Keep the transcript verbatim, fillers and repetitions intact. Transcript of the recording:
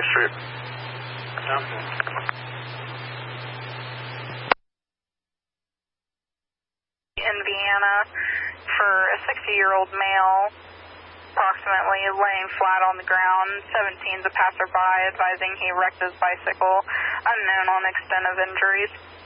High Street. Indiana for a sixty-year-old male, approximately laying flat on the ground. seventeen is a passerby advising he wrecked his bicycle. Unknown on extent of injuries.